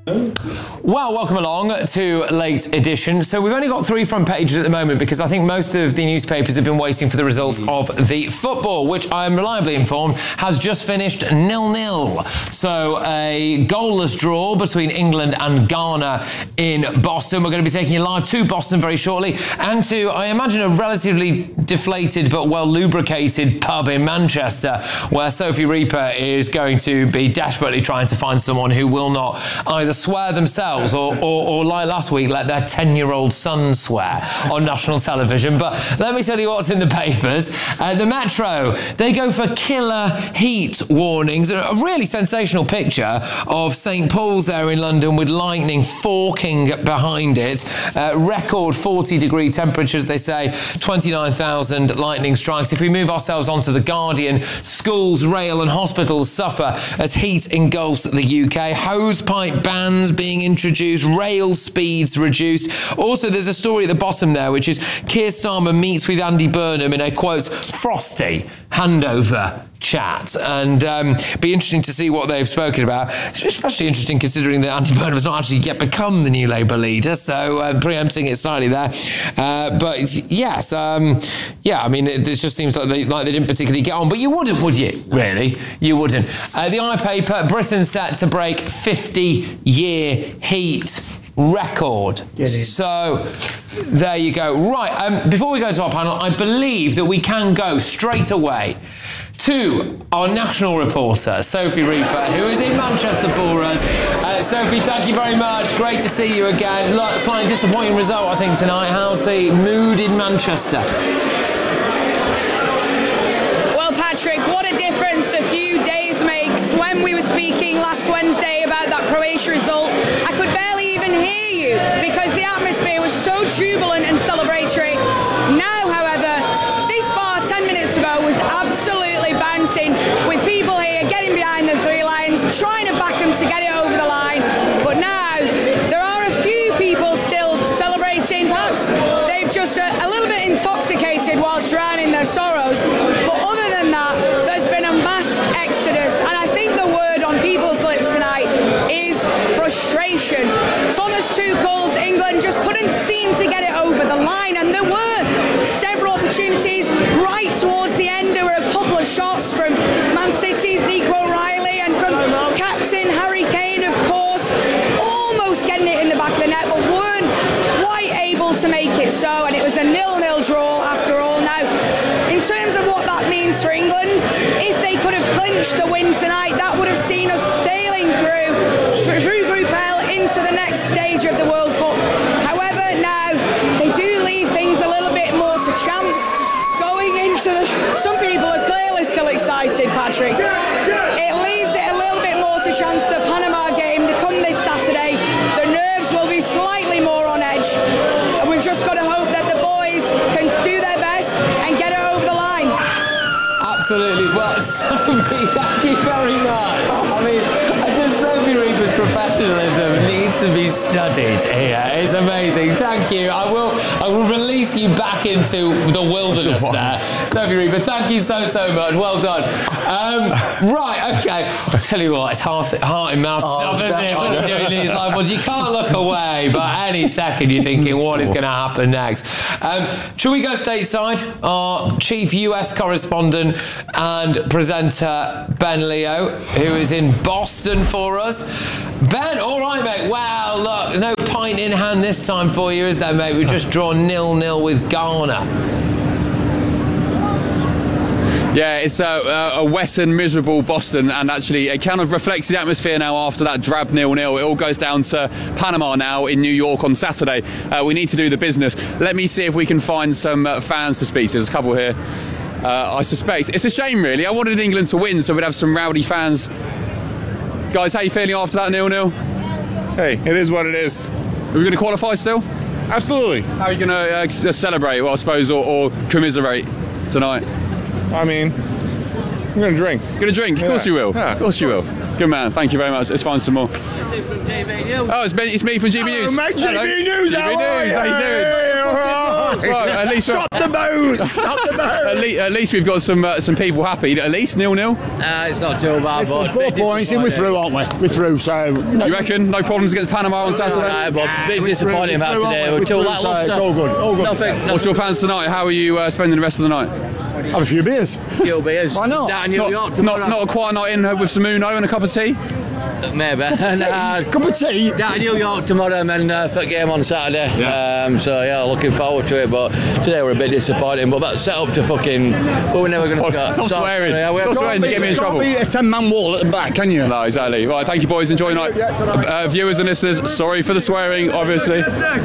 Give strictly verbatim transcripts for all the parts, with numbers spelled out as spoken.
Well, welcome along to Late Edition. So we've only got three front pages at the moment because I think most of the newspapers have been waiting for the results of the football, which I am reliably informed has just finished nil-nil. So a goalless draw between England and Ghana in Boston. We're going to be taking you live to Boston very shortly and to, I imagine, a relatively deflated but well-lubricated pub in Manchester where Sophie Reaper is going to be desperately trying to find someone who will not either swear themselves or, or, or like last week, let their ten-year-old son swear on national television. But let me tell you what's in the papers. Uh, the Metro, they go for killer heat warnings. A really sensational picture of Saint Paul's there in London with lightning forking behind it. Uh, record forty-degree temperatures, they say, twenty-nine thousand lightning strikes. If we move ourselves onto The Guardian, schools, rail and hospitals suffer as heat engulfs the U K. Hosepipe bans being introduced, rail speeds reduced. Also, there's a story at the bottom there, which is Keir Starmer meets with Andy Burnham in a, quote, frosty handover chat. And um, be interesting to see what they've spoken about. It's especially interesting considering that Andy Burnham has not actually yet become the new Labour leader, so uh, preempting it slightly there. Uh, but yes, um, yeah, I mean, it, it just seems like they, like they didn't particularly get on. But you wouldn't, would you? Really? You wouldn't. Uh, the iPaper, Britain set to break fifty-year heat record. So there you go. Right, um, before we go to our panel, I believe that we can go straight away to our national reporter, Sophie Reaper, who is in Manchester for us. Uh, Sophie, thank you very much. Great to see you again. Look, slightly disappointing result, I think, tonight. How's the mood in Manchester? Well, Patrick, what a difference a few days makes. When we were speaking last Wednesday about that Croatia result, I could barely even hear you because the atmosphere was so jubilant and celebratory. Now, however, this bar ten minutes ago was absolutely bouncing with people here getting behind the three lions, trying to back them to get it over the line. But now, there are a few people still celebrating. Perhaps they've just uh, a little bit intoxicated whilst drowning their sorrows. But other than that, there's been a mass exodus. And I think the word on people's lips tonight is frustration. Thomas Tuchel's England just couldn't seem to get it over the line. And there were several opportunities right towards the end. There were a couple of shots from Man City's Nico O'Reilly and from captain Harry Kane, of course, almost getting it in the back of the net, but weren't quite able to make it so. And it was a nil-nil draw after all. Now, in terms of what that means for England, if they could have clinched the win tonight, that would have seen us sailing through through Group L into the next stage of the World Cup. However, now they do leave things a little bit more to chance going into the, some people are clearly still excited, Patrick. It leaves it a little bit more to chance. The Panama game to come this Saturday, the nerves will be slightly more on edge, and we've just got to hope that the boys can do their best and get it over the line. Absolutely. Well, Sophie, thank you very much. I mean, I just Sophie Reaper's professionalism needs to be studied here. It's amazing. Thank you. I will I will release you back into the wilderness there. Sophie Reaper, thank you so, so much. Well done. Um, right, okay. I'll tell you what, it's heart, heart in mouth oh, stuff, isn't it? When you're doing these live ones, you can't look away, but any second you're thinking, what is going to happen next? Um, shall we go stateside? Our chief U S correspondent and presenter, Ben Leo, who is in Boston for us. Ben, all right, mate. Wow, look, no pint in hand this time for you, is there, mate? We've just drawn nil-nil with Ghana. Yeah, it's a, a wet and miserable Boston, and actually it kind of reflects the atmosphere now after that drab nil-nil. It all goes down to Panama now in New York on Saturday. Uh, we need to do the business. Let me see if we can find some uh, fans to speak to. There's a couple here. Uh, I suspect. It's a shame, really. I wanted England to win, so we'd have some rowdy fans. Guys, how are you feeling after that nil-nil? Hey, it is what it is. Are we going to qualify still? Absolutely. How are you going to uh, celebrate, well, I suppose, or, or commiserate tonight? I mean, I'm going to drink. Going to drink? Of course yeah. you will. Yeah, of course you will. Good man. Thank you very much. Let's find some more. Oh, it's me, it's me from G B News. Oh, mate, G B News, G B how News, are how you doing? Well, at least Stop the booze! Stop the booze! At least, at least we've got some uh, some people happy. At least nil nil. Uh, it's not too bad. Listen, but four points and we're through, aren't we? We're through, so... You reckon? No problems against Panama on Saturday? Uh, but a bit disappointing about We're through, today. aren't we? We're too We're through, so lacklustre. it's all good, all good. Nothing. What's your plans tonight? How are you uh, spending the rest of the night? Have a few beers. Few beers. Why not? Down in New Not, York not, tomorrow. not a quiet night in uh, with some Uno and a cup of tea? Maybe. nah, Cup of tea. down in New York tomorrow and then uh, for game on Saturday. Yeah. Um, so yeah, looking forward to it. But today we're a bit disappointing. But that's set up to fucking. But we're never going to Oh, stop swearing. Yeah, we Stop have- swearing to get me in Can't trouble. be a ten-man wall at the back, can you? No, exactly. Right, thank you, boys. Enjoy your night. Uh, viewers and listeners, sorry for the swearing, obviously.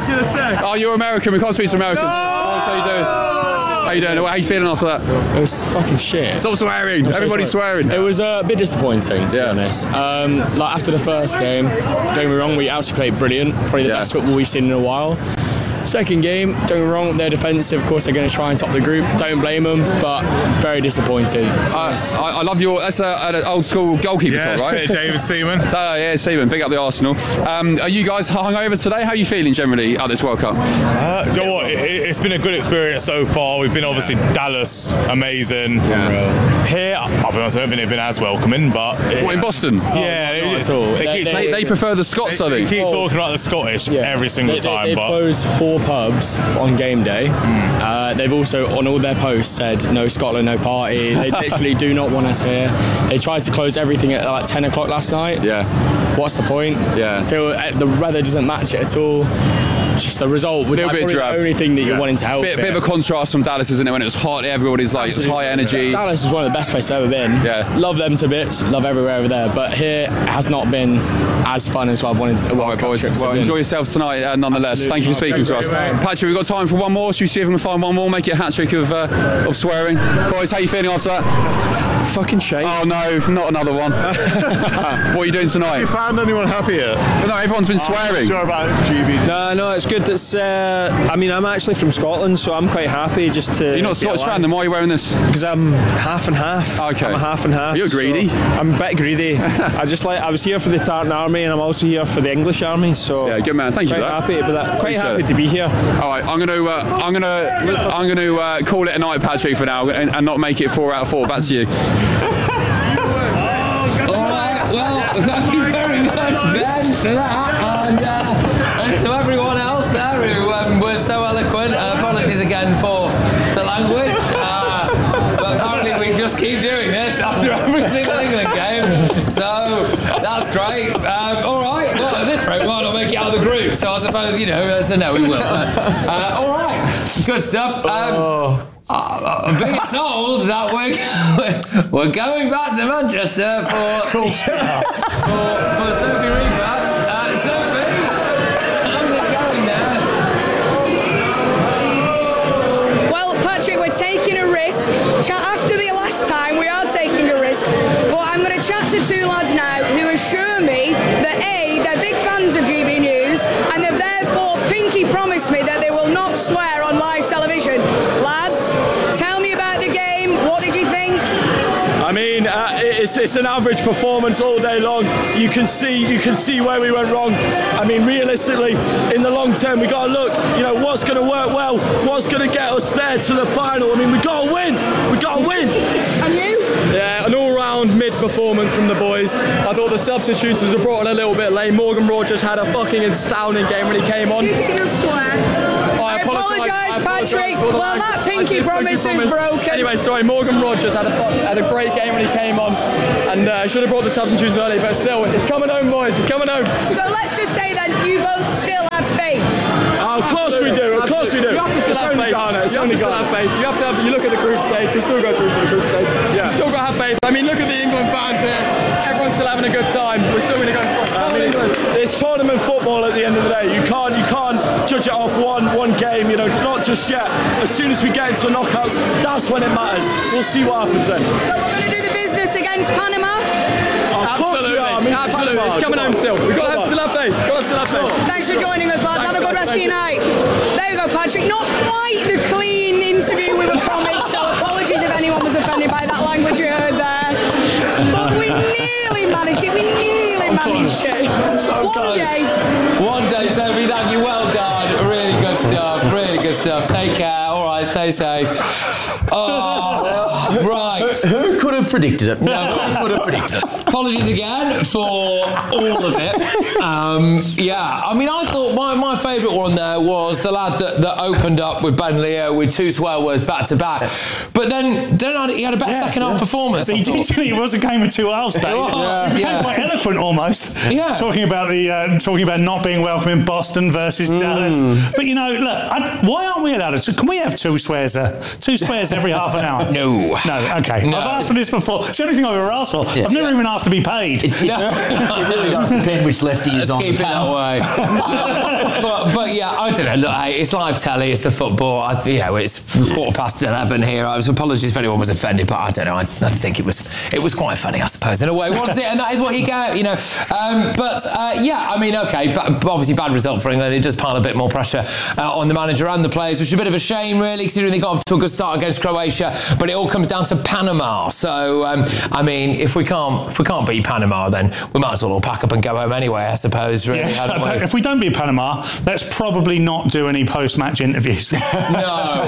Oh, you're American. We can't speak to Americans. How you doing? How you doing? How you feeling after that? It was fucking shit. Stop swearing. Everybody's swearing. It was uh, a bit disappointing, to Yeah. be honest. Um, like after the first game, don't get me wrong, we actually played brilliant. Probably the Yeah. best football we've seen in a while. Second game, don't get me wrong, they're defensive. Of course, they're going to try and top the group. Don't blame them, but very disappointed. to be Uh, honest. I, I love your. That's a, an old school goalkeeper, Yeah, shot, right? David Seaman. Uh, yeah, Seaman, big up the Arsenal. Um, are you guys hungover today? How are you feeling generally at this World Cup? Uh, you know what? It, it's been a good experience so far. We've been obviously Dallas, amazing. Yeah. Here, I'll be honest, I don't think it's been as welcoming, but it, What, in Boston? yeah, not it- at all. They, They- keep, They, they prefer the Scots, I they think. keep talking about the Scottish every single They- they- time, They've but closed four pubs on game day. Uh, they've also, on all their posts, said no Scotland, no party. They literally do not want us here. They tried to close everything at like ten o'clock last night. Yeah. What's the point? Yeah. Feel, uh, the weather doesn't match it at all. Just the result was Little like bit probably drab. the only thing that you're Yes. wanting to help. Bit, it. bit of a contrast from Dallas, isn't it? When it was hot, everybody's like, it's high energy. Dallas is one of the best places I've ever been. Yeah. Love them to bits. Love everywhere over there. But here it has not been as fun as I've wanted. All right, boys. Well, enjoy yourselves tonight, uh, nonetheless. Absolutely. Thank you for speaking to us. Patrick, we've got time for one more. Should we see if we can find one more? Make it a hat trick of uh, of swearing. Boys, how you feeling after that? Fucking shame. Oh no, not another one. What are you doing tonight? You found anyone happier? No, everyone's been swearing. Sure about G B. No, no, it's good. It's. Uh, I mean, I'm actually from Scotland, so I'm quite happy just to. You're not a be Scottish alive. fan, then why are you wearing this? Because I'm half and half. Okay. I'm a half and half. You're so greedy. I'm a bit greedy. I just like. I was here for the Tartan Army, and I'm also here for the English Army. So. Yeah, good man. Thank you Quite for that. happy about that. Quite Appreciate happy it. to be here. All right, I'm gonna, uh, I'm gonna, I'm gonna uh, call it a night, Patrick, for now, and, and not make it four out of four. Back to you. Alright, well, thank you very much, Ben, for that. And, uh, and to everyone else there who um, was so eloquent, uh, apologies again for the language. Uh, but apparently we just keep doing this after every single England game. So that's great. Um, Alright, well, at this rate, why not make it out of the group? So I suppose, you know, so no, we will. Uh, Alright, good stuff. Um, Uh, I'm being told that we're, we're going back to Manchester for for, for Sophie Reaper. Uh, Sophie, how's it going there? Well, Patrick, we're taking a risk. Chat after the last time, we are taking a risk. But I'm going to chat to two lads now who assure me that A, they're big fans of G B News, and they've therefore pinky promised me that they will not swear on live television. Lads, tell me about the game. What did you think? I mean, uh, it's, it's an average performance all day long. You can see you can see where we went wrong. I mean, realistically, in the long term, we got to look. You know, what's going to work well? What's going to get us there to the final? I mean, we got to win. We got to win. And you? Yeah, an all-round mid-performance from the boys. I thought the substitutes were brought in a little bit late. Morgan Rogers had a fucking astounding game when he came on. You did just swear. I apologise, I apologise Patrick. for the Well, language. that pinky I did promise is broken. Anyway, sorry, Morgan Rogers had a fu- had a great game when he came on, and uh, should have brought the substitutes early, but still, it's coming home, boys. It's coming home. So let's just say that you both still have faith. Oh, of course we do. Of course we do. You have to still have faith. You have to still have faith. You have to have. You look at the group stage. We still go through to the group stage. Yeah. You still got to have faith. I mean, look at the England fans here. Everyone's still having a good time. We're still going to go. I mean, it's tournament football at the end of the day. You can't. You can't judge it off one one game. You know, not just yet. As soon as we get into the knockouts, that's when it matters. We'll see what happens then. So we're going to do the business against Panama. Of course we are. I mean, absolutely. It's coming home still. We've got to have still have faith. Got to still have faith. Thanks for joining us, lads. Have a good rest of your night. There you go, Patrick. Not quite the clean interview we were promised, so apologies if anyone was offended by that language you heard there. But we nearly managed it. We appreciate it. So What close. a day. One day, Sophie, thank you. Well done. Really good stuff. Really good stuff. Take care. All right, stay safe. Oh, right. Who could have predicted it? No, who could have predicted it? Apologies again for all of it. Um, yeah, I mean, I thought my, my favourite one there was the lad that, that opened up with Ben Leo with two swear words back to back. But then, then he had a better Yeah, second half yeah. performance. He did. It was a game of two halves. That It was, yeah. yeah. Quite eloquent almost. Yeah. Talking about the uh, talking about not being welcome in Boston versus Dallas. But you know, look, I, why aren't we allowed to? Can we have two swears? Uh, two swears every half an hour? No. No. Okay. No. I've asked for this before. It's the only thing I've ever asked for. I've never even asked to be paid. It, it, it really does depend which lefty is Let's on keep the it that panel. way. but, but yeah, I don't know. Look, hey, it's live telly. It's the football. I, you know, it's quarter past eleven here. I was apologies if anyone was offended, but I don't know. I, I think it was it was quite funny, I suppose, in a way, wasn't it? And that is what you get, you know. Um, but uh, yeah, I mean, okay, but obviously bad result for England. It does pile a bit more pressure uh, on the manager and the players, which is a bit of a shame, really, considering they got off to a good start against Croatia. But it all comes down to Panama. So um, I mean, if we can't if we can't beat Panama, then we might as well all pack up and go home anyway, I suppose. Really, Yeah, hadn't we? if we don't beat Panama, let's probably not do any post-match interviews. No,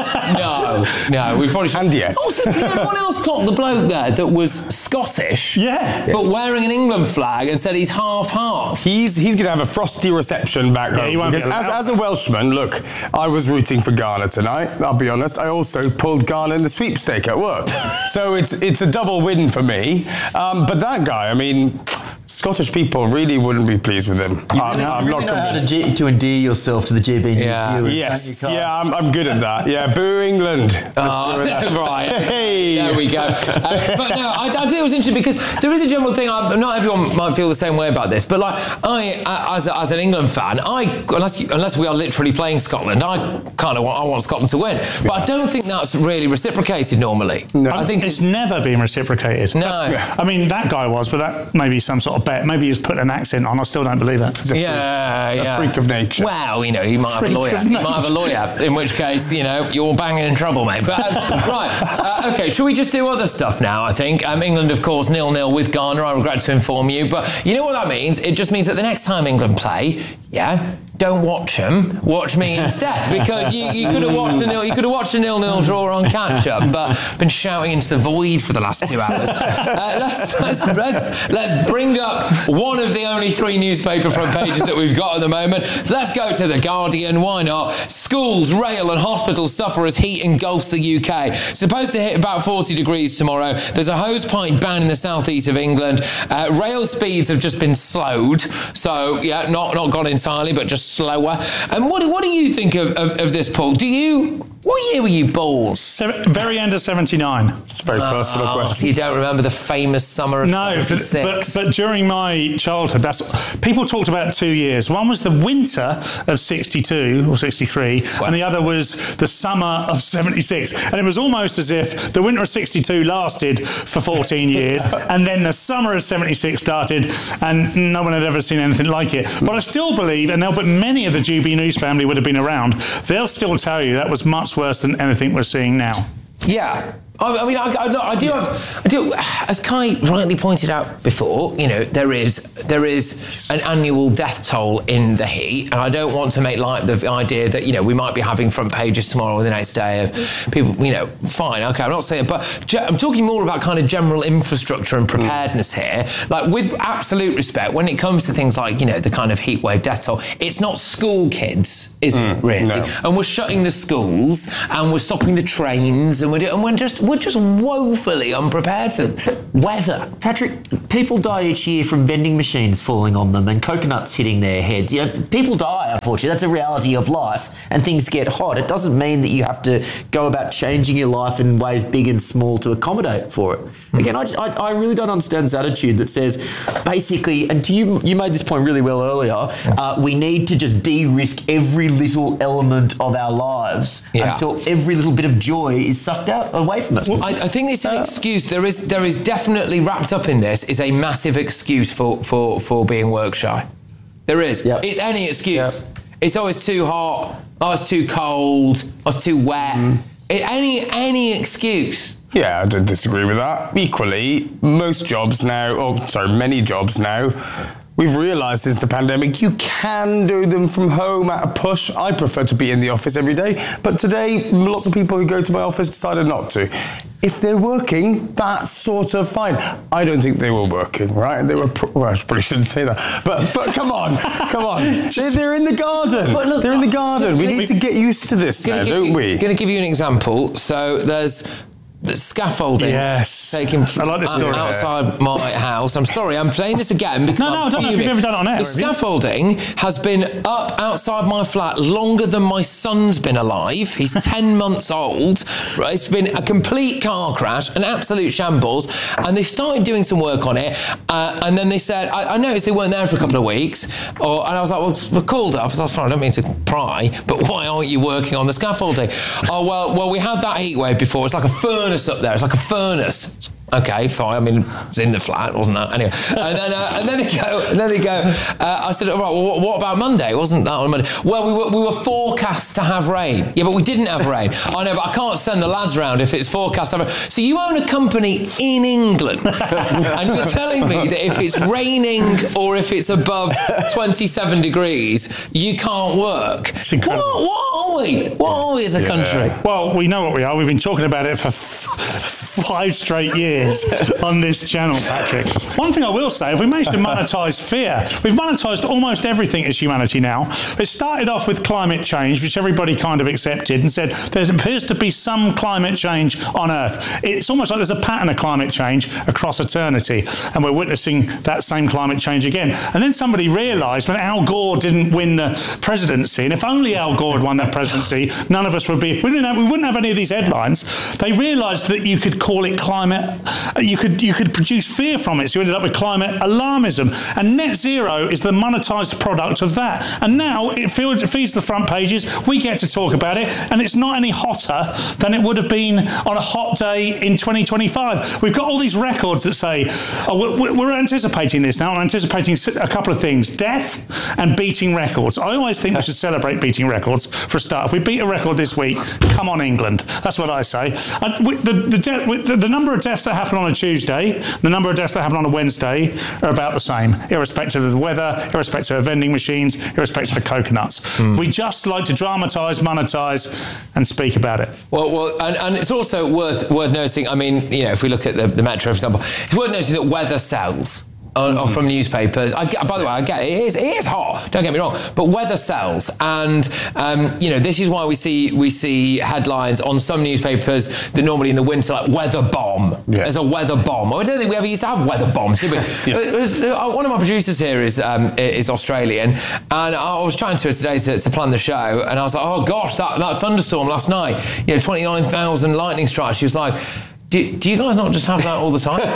no, no. We probably should. And yet. Also, can anyone else clock the bloke there that was Scottish? Yeah. But wearing an England flag and said he's half half. He's he's going to have a frosty reception back Yeah, home. he won't because be as, allowed. as a Welshman, look, I was rooting for Ghana tonight. I'll be honest. I also pulled Ghana in the sweepstake at work, so it's it's a double win for me. Um, but that guy, I mean, Scottish people really wouldn't be pleased with him. You I'm, really, I'm you not really know how to, convinced. G- to endear yourself to the G B News Yeah. viewers. Yes, don't you, Carl? yeah, I'm, I'm good at that. Yeah, boo England. Oh, right. Hey. There we go. Uh, but no, I, I think it was interesting because there is a general thing. I, not everyone might feel the same way about this, but like I, uh, as, a, as an England fan, I unless you, unless we are literally playing Scotland, I kind of want I want Scotland to win. But I don't think that's really reciprocated normally. No. I think it's never been reciprocated. No. That's- I mean, that guy was, but that may be some sort of bet. Maybe he's put an accent on. I still don't believe it. Yeah, yeah. freak of nature. Well, you know, you might have a Freak lawyer. of You might have a lawyer, in which case, you know, you're banging in trouble, mate. But um, right, uh, okay. Shall we just do other stuff now? I think um, England, of course, nil-nil with Ghana. I regret to inform you, but you know what that means? It just means that the next time England play, yeah, don't watch them. Watch me instead, because you, you could have watched a nil. You could have watched a nil-nil draw on catch-up, but been shouting into the void for the last two hours. Uh, let's, let's, let's, let's bring up one of the only three newspaper front pages that we've got at the moment. So let's go to The Guardian. Why not? Schools, rail and hospitals suffer as heat engulfs the U K. Supposed to hit about forty degrees tomorrow. There's a hosepipe ban in the southeast of England. Uh, rail speeds have just been slowed. So, yeah, not, not gone entirely, but just slower. And what, what do you think of, of, of this, Paul? Do you... What year were you born? Seven, very end of seventy-nine. It's a very personal Oh, question. so you don't remember the famous summer of No, but, seventy-six? but but during my childhood, that's people talked about two years. One was the winter of sixty-two or sixty-three, Wow. and the other was the summer of seventy-six. And it was almost as if the winter of sixty-two lasted for fourteen years, and then the summer of seventy-six started, and no one had ever seen anything like it. But I still believe, and they'll, but many of the G B News family would have been around, they'll still tell you that was much worse than anything we're seeing now. Yeah. I I mean, I, I, I do have, I do, as Kai rightly pointed out before, you know, there is there is an annual death toll in the heat, and I don't want to make light of the idea that, you know, we might be having front pages tomorrow or the next day of people, you know, fine, okay, I'm not saying, but ge- I'm talking more about kind of general infrastructure and preparedness here. Like, with absolute respect, when it comes to things like, you know, the kind of heat wave death toll, it's not school kids, is it, really? no. And we're shutting the schools, and we're stopping the trains, and we're, do- and we're just... We're just woefully unprepared for weather. Patrick, people die each year from vending machines falling on them and coconuts hitting their heads. You know, people die, unfortunately. That's a reality of life, and things get hot. It doesn't mean that you have to go about changing your life in ways big and small to accommodate for it. Again, I, just, I, I really don't understand this attitude that says, basically, and to you, you made this point really well earlier, uh, we need to just de-risk every little element of our lives Yeah. until every little bit of joy is sucked out away from us. I, I think it's an excuse. There is there is definitely wrapped up in this is a massive excuse for, for, for being work shy. There is. Yep. It's any excuse. Yep. It's always too hot. Oh, it's too cold. Oh, it's too wet. Mm-hmm. It, any any excuse. Yeah, I don't disagree with that. Equally, most jobs now, or sorry, many jobs now, we've realised since the pandemic, you can do them from home at a push. I prefer to be in the office every day, but today, lots of people who go to my office decided not to. If they're working, that's sort of fine. I don't think they were working, right? They were. Pro- well, I probably shouldn't say that. But but come on, come on. They're, they're in the garden. Look, they're in the garden. We need to get used to this now, don't you, we? Going to give you an example. So there's scaffolding yes. taking I like this story. outside my house. I'm sorry, I'm saying this again because no, no, I'm I don't know if you've ever done it on air. The scaffolding has been up outside my flat longer than my son's been alive. He's ten months old. Right? It's been a complete car crash, an absolute shambles. And they started doing some work on it, uh, and then they said, I, I noticed they weren't there for a couple of weeks, or, and I was like, well, we're called up. I was like, I don't mean to pry, but why aren't you working on the scaffolding? Oh, well, well, we had that heat wave before. It's like a furnace up there. It's like a furnace. Okay, fine. I mean, it's in the flat, wasn't that? Anyway, and then uh, and then they go, and then they go. Uh, I said, all right. Well, what, what about Monday? Wasn't that on Monday? Well, we were we were forecast to have rain. Yeah, but we didn't have rain. I know, but I can't send the lads round if it's forecast to have rain. So you own a company in England, and you're telling me that if it's raining or if it's above twenty-seven degrees, you can't work. It's incredible. What, what are we? What are we as a country? Well, we know what we are. We've been talking about it for f- five straight years on this channel, Patrick. One thing I will say, if we managed to monetize fear, we've monetized almost everything as humanity now. It started off with climate change, which everybody kind of accepted and said there appears to be some climate change on Earth. It's almost like there's a pattern of climate change across eternity, and we're witnessing that same climate change again. And then somebody realized when Al Gore didn't win the presidency, and if only Al Gore had won that presidency, none of us would be, we, didn't have, we wouldn't have any of these headlines. They realized that you could call it climate, you could you could produce fear from it, so you ended up with climate alarmism. And net zero is the monetized product of that. And now it feeds the front pages, we get to talk about it, and it's not any hotter than it would have been on a hot day in twenty twenty-five. We've got all these records that say, oh, we're, we're anticipating this now, we're anticipating a couple of things, death and beating records. I always think we should celebrate beating records for a start. If we beat a record this week, come on England. That's what I say. And we, the, the, de- the, the number of deaths that happen on a Tuesday, the number of deaths that happen on a Wednesday are about the same, irrespective of the weather, irrespective of vending machines, irrespective of coconuts. Mm. We just like to dramatise, monetise and speak about it. Well, well, and, and it's also worth worth noting, I mean, you know, if we look at the, the Metro, for example, it's worth noting that weather sells. Or, or from newspapers. I get, by the way, I get it. It is, it is hot. Don't get me wrong, but weather sells, and um, you know this is why we see we see headlines on some newspapers that normally in the winter like weather bomb. Yeah. There's a weather bomb. I don't think we ever used to have weather bombs, did we? Yeah. It was, uh, one of my producers here is um, is Australian, and I was chatting to her today to, to plan the show, and I was like, oh gosh, that, that thunderstorm last night, you know, twenty-nine thousand lightning strikes. She was like, Do, do you guys not just have that all the time?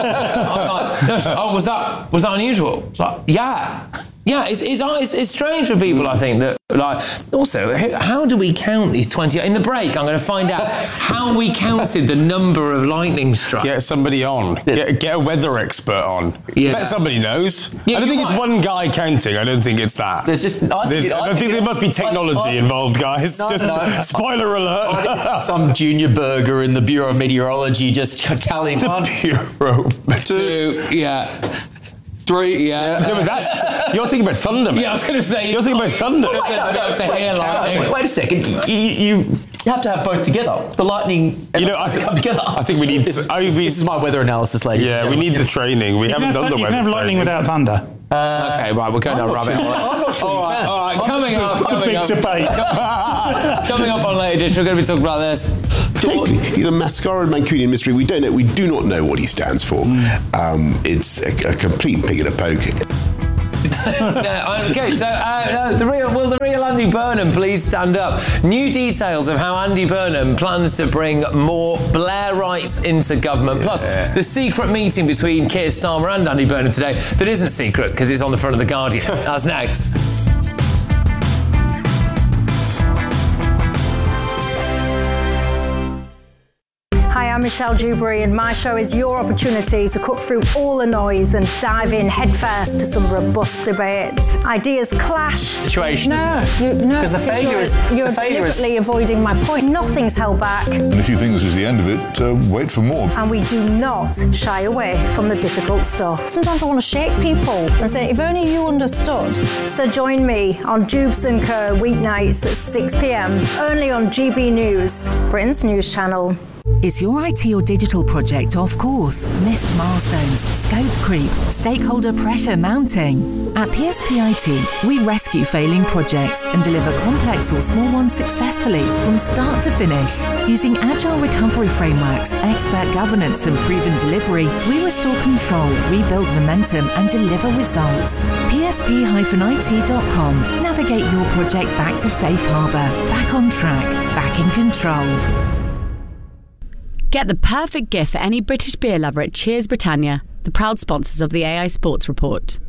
I was like, no, oh, was that was that unusual? It's like, yeah, yeah. It's, it's it's it's strange for people. I think that like also how do we count these twenty? In the break, I'm going to find out how we counted the number of lightning strikes. Get somebody on. Get, get a weather expert on. Yeah. Bet somebody knows. Yeah, I don't think might. It's one guy counting. I don't think it's that. There's just. I think, it, I I think, think it, there must be technology I, I, involved, involved, guys. No, just no. spoiler alert. I think it's some junior burger in the Bureau of Meteorology just tallying the one, Bureau of Meteorology. Two, yeah. Three, yeah. No, but that's, you're thinking about thunder, man. Yeah, I was going to say. You're thinking about thunder. Wait, no, no, wait, wait, wait a second. You, you, you have to have both together. The lightning and you know, the I th- come together. I think we need... This, I, we, this is my weather analysis, ladies. Yeah, we need the training. We you haven't done have, the you weather can have lightning training. without thunder. Uh, okay, right, we're going down a rabbit hole. I'm not sure. All right, all right, coming up, coming big up. debate. Coming up on Late Edition, we're going to be talking about this. Technically, he's a mascara Mancunian mystery. We don't know. We do not know what he stands for. Mm. Um, it's a, a complete pig in a poke. Yeah, okay, so uh, the real, will the real Andy Burnham please stand up? New details of how Andy Burnham plans to bring more Blairites into government. Yeah. Plus, the secret meeting between Keir Starmer and Andy Burnham today that isn't secret because it's on the front of The Guardian. That's next. Hi, Hi, I'm Michelle Dewberry, and my show is your opportunity to cut through all the noise and dive in headfirst to some robust debates. Ideas clash. Situation. No, you, no, because the failure you're, is you're the failure deliberately is... avoiding my point. Nothing's held back. And if you think this is the end of it, uh, wait for more. And we do not shy away from the difficult stuff. Sometimes I want to shake people and say, if only you understood. So join me on Jubes and Co weeknights at six p.m. only on G B News, Britain's news channel. Is your I T or digital project off course? Missed milestones, scope creep, stakeholder pressure mounting? At P S P I T, we rescue failing projects and deliver complex or small ones successfully from start to finish. Using agile recovery frameworks, expert governance and proven delivery, we restore control, rebuild momentum and deliver results. P S P I T dot com. Navigate your project back to safe harbour, back on track, back in control. Get the perfect gift for any British beer lover at Cheers Britannia, the proud sponsors of the A I Sports Report.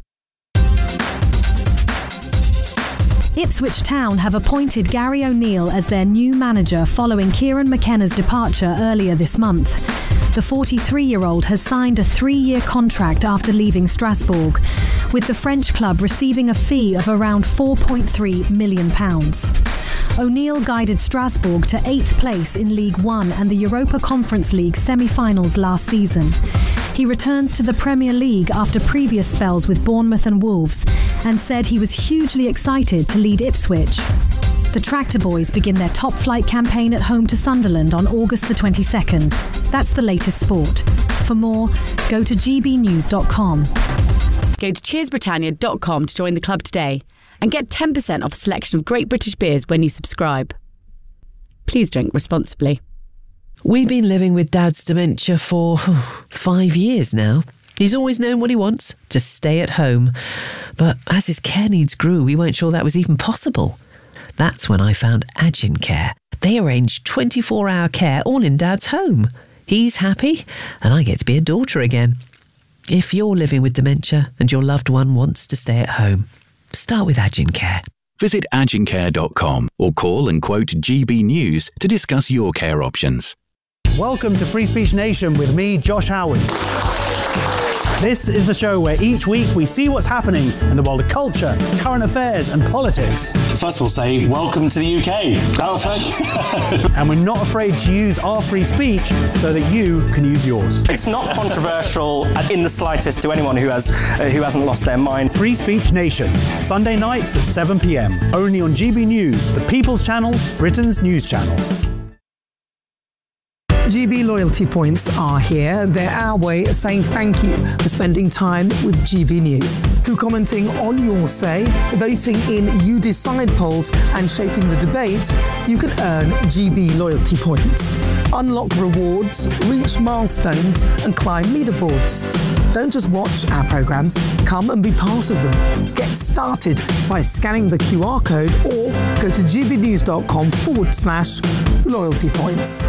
Ipswich Town have appointed Gary O'Neill as their new manager following Kieran McKenna's departure earlier this month. The forty-three-year-old has signed a three-year contract after leaving Strasbourg, with the French club receiving a fee of around four point three million pounds. O'Neill guided Strasbourg to eighth place in League One and the Europa Conference League semi-finals last season. He returns to the Premier League after previous spells with Bournemouth and Wolves and said he was hugely excited to lead Ipswich. The Tractor Boys begin their top flight campaign at home to Sunderland on August the twenty-second. That's the latest sport. For more, go to g b news dot com. Go to cheers britannia dot com to join the club today and get ten percent off a selection of great British beers when you subscribe. Please drink responsibly. We've been living with Dad's dementia for oh, five years now. He's always known what he wants, to stay at home. But as his care needs grew, we weren't sure that was even possible. That's when I found Agin Care. They arrange twenty-four hour care all in Dad's home. He's happy, and I get to be a daughter again. If you're living with dementia and your loved one wants to stay at home, start with Agin Care. Visit agin care dot com or call and quote G B News to discuss your care options. Welcome to Free Speech Nation with me, Josh Howard. This is the show where each week we see what's happening in the world of culture, current affairs and politics. First we'll say, welcome to the U K. And we're not afraid to use our free speech so that you can use yours. It's not controversial in the slightest to anyone who has uh, who hasn't lost their mind. Free Speech Nation, Sunday nights at seven p.m. only on G B News, the People's Channel, Britain's news channel. G B loyalty points are here. They're our way of saying thank you for spending time with G B News. Through commenting on your say, voting in You Decide polls and shaping the debate, you can earn G B loyalty points. Unlock rewards, reach milestones and climb leaderboards. Don't just watch our programmes, come and be part of them. Get started by scanning the Q R code or go to gbnews.com forward slash loyalty points.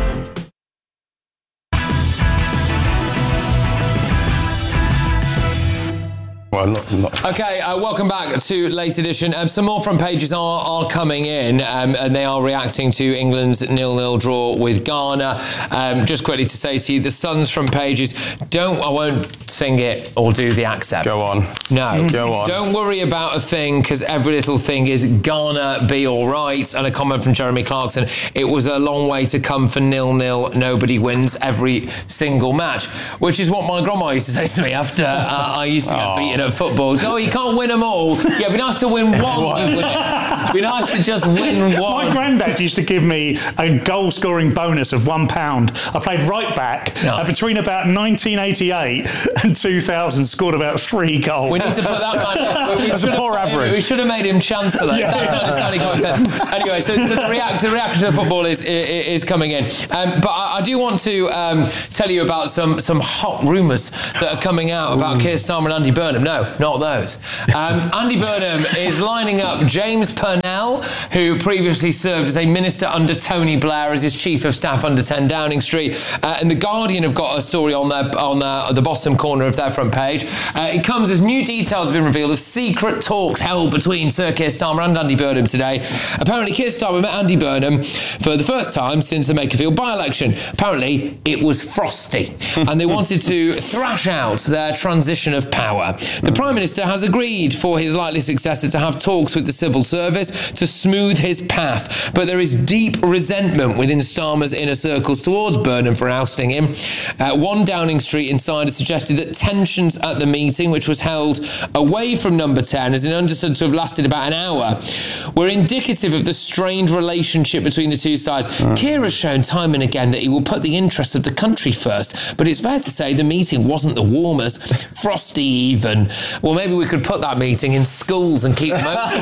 Well, not, not. Okay, uh, welcome back to Late Edition. Um, some more front pages are, are coming in, um, and they are reacting to England's nil-nil draw with Ghana. Um, just quickly to say to you, the Sun's front pages, don't, I won't sing it or do the accent. Go on. No. Go on. Don't worry about a thing, because every little thing is Ghana be all right. And a comment from Jeremy Clarkson, it was a long way to come for nil-nil, nobody wins every single match, which is what my grandma used to say to me after uh, I used to get beaten at football. Oh, you can't win them all. Yeah, it'd be nice to win one. It'd be nice to just win one. My granddad used to give me a goal scoring bonus of one pound. I played right back no. uh, between about nineteen eighty-eight and two thousand, scored about three goals. We need to put that man we That's a poor average. We should have made him chancellor. Yeah. That anyway, so, so the, react, the reaction to the football is is, is coming in. Um, but I, I do want to um, tell you about some some hot rumours that are coming out about Keir Starmer and Andy Burnham. No, not those. Um, Andy Burnham is lining up James Purnell, who previously served as a minister under Tony Blair as his chief of staff under ten Downing Street. Uh, and The Guardian have got a story on their, on their, the bottom corner of their front page. Uh, it comes as new details have been revealed of secret talks held between Sir Keir Starmer and Andy Burnham today. Apparently, Keir Starmer met Andy Burnham for the first time since the Makerfield by-election. Apparently, it was frosty, and they wanted to thrash out their transition of power. The Prime Minister has agreed for his likely successor to have talks with the civil service to smooth his path, but there is deep resentment within Starmer's inner circles towards Burnham for ousting him. Uh, one Downing Street insider suggested that tensions at the meeting, which was held away from Number ten, as in understood to have lasted about an hour, were indicative of the strained relationship between the two sides. Mm. Keir has shown time and again that he will put the interests of the country first, but it's fair to say the meeting wasn't the warmest. Frosty even. Well, maybe we could put that meeting in schools and keep them open.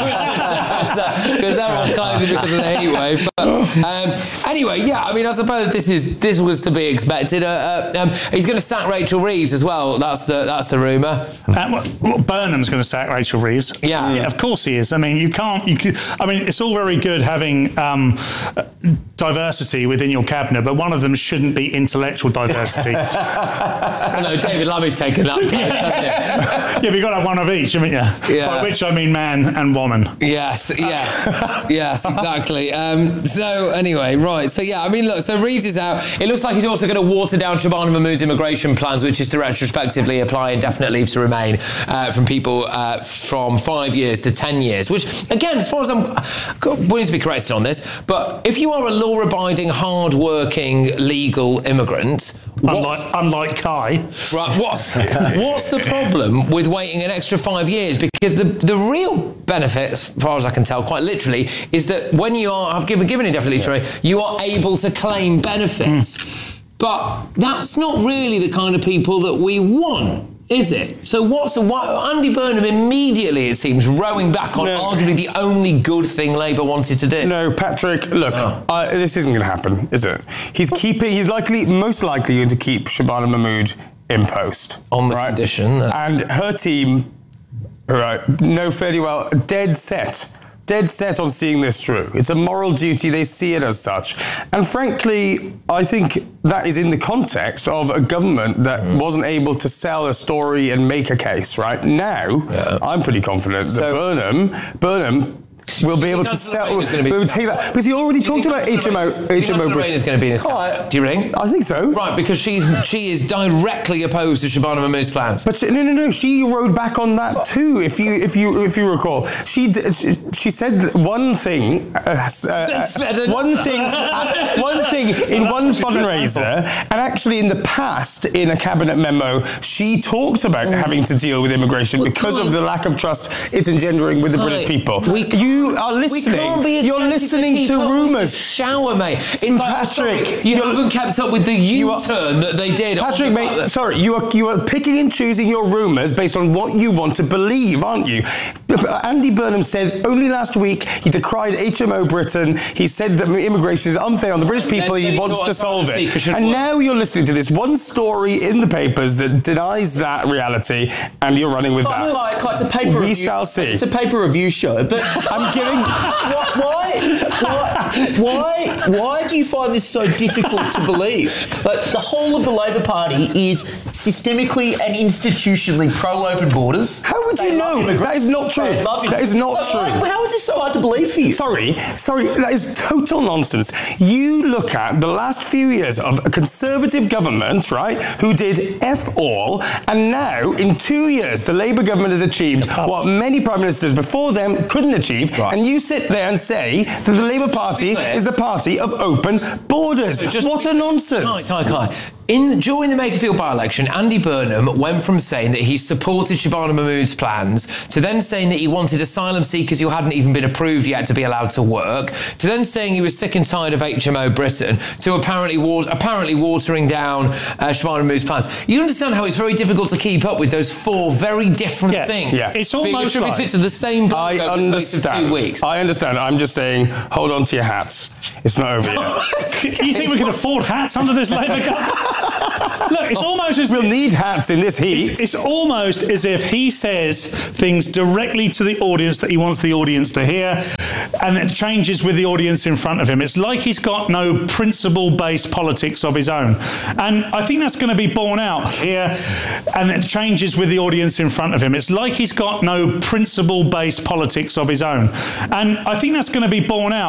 Because everyone's closing because of the heat wave. But, um, anyway, yeah, I mean, I suppose this is this was to be expected. Uh, uh, um, he's going to sack Rachel Reeves as well. That's the that's the rumour. Uh, well, Burnham's going to sack Rachel Reeves. Yeah. yeah, of course he is. I mean, you can't. You can, I mean, it's all very good having um, diversity within your cabinet, but one of them shouldn't be intellectual diversity. I know David Lammy's taken that place, hasn't yeah, but you've got to have one of each, haven't you? Yeah. By which I mean man and woman. Yes, yes, yes, exactly. Um, so anyway, right. So yeah, I mean, look. So Reeves is out. It looks like he's also going to water down Shabana Mahmood's immigration plans, which is to retrospectively apply indefinite leave to remain uh, from people uh, from five years to ten years. Which, again, as far as I'm willing to be corrected on this, but if you are a law-abiding, hard-working, legal immigrant. Unlike, unlike Kai. Right, what's, what's the problem with waiting an extra five years? Because the, the real benefit, as far as I can tell, quite literally, is that when you are have given, given indefinite leave to remain, you are able to claim benefits. Mm. But that's not really the kind of people that we want, is it? So what's what, Andy Burnham immediately, it seems, rowing back on no. arguably the only good thing Labour wanted to do. No, Patrick, look, oh. uh, this isn't going to happen, is it? He's keeping. He's likely, most likely, going to keep Shabana Mahmood in post on the right? condition, that- and her team, right, know fairly well, dead set. Dead set on seeing this through. It's a moral duty. They see it as such. And frankly, I think that is in the context of a government that mm. wasn't able to sell a story and make a case, right? Now, yeah. I'm pretty confident so, that Burnham, Burnham will be able to sell. We'll take that because he already talked about H M O. H M O Lorraine is going to be in his cabinet. Do you think? I think so. Right, because she's she is directly opposed to Shabana Mahmood's plans. But she, no, no, no. She rode back on that too. If you, if you, if you recall, she she, she said one thing. Uh, uh, one thing. Uh, one thing in one fundraiser, and actually in the past, in a cabinet memo, she talked about mm. having to deal with immigration well, because of the lack of trust it's engendering with the British people. We you. You are listening. You're listening to, to rumours. Shower, mate. It's Patrick, like, sorry, you haven't kept up with the U-turn that they did. Patrick, mate, that. sorry, you are you are picking and choosing your rumours based on what you want to believe, aren't you? Andy Burnham said only last week he decried H M O Britain. He said that immigration is unfair on the British people. He wants to solve it. And now you're listening to this one story in the papers that denies that reality, and you're running with that. Like, like, it's a paper we review. shall see. It's a paper review show, but I'm giving. why, why, why, why do you find this so difficult to believe? Like, the whole of the Labor Party is systemically and institutionally pro-open borders. How would you know? That is not true. That is not true. How is this so hard to believe for you? Sorry, sorry, that is total nonsense. You look at the last few years of a Conservative government, right, who did F all, and now in two years the Labour government has achieved what many prime ministers before them couldn't achieve. Right. And you sit there and say that the Labour Party is the party of open borders. So just, what a nonsense. Kai, Kai, Kai. In, during the Makerfield by-election, Andy Burnham went from saying that he supported Shabana Mahmood's plans to then saying that he wanted asylum seekers who hadn't even been approved yet to be allowed to work, to then saying he was sick and tired of H M O Britain, to apparently wa- apparently watering down uh, Shabana Mahmood's plans. You understand how it's very difficult to keep up with those four very different yeah, things. Yeah. It's almost like... like... to the same book I over the space of two weeks. I understand. I'm just saying, hold on to your hats. It's not over yet. You think we can afford hats under this Labour government? Look, it's almost as we'll need hats in this heat. It's, it's almost as if he says things directly to the audience that he wants the audience to hear, and it changes with the audience in front of him. It's like he's got no principle-based politics of his own. And I think that's going to be borne out here, and it changes with the audience in front of him. It's like he's got no principle-based politics of his own. And I think that's going to be borne out